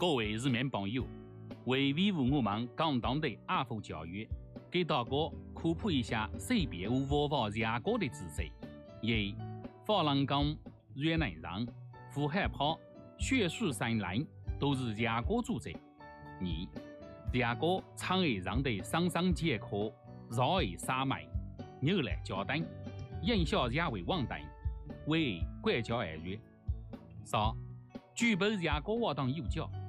各位市民朋友，为维护我们广东的爱护教育，给大家科普一下识别和模仿牙膏的知识。一、珐琅钢、软能让、呼海泡、血水散蓝都是牙膏组织。二、牙膏长而让的上上结壳，绕而撒麦，扭来胶等，影响牙为黄等，为管教而弱。三、举报牙膏活动有效。